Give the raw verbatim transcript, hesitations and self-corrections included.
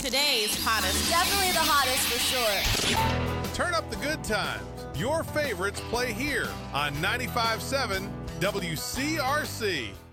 today's hottest. Definitely the hottest for sure. Turn up the good times. Your favorites play here on ninety-five point seven W C R C.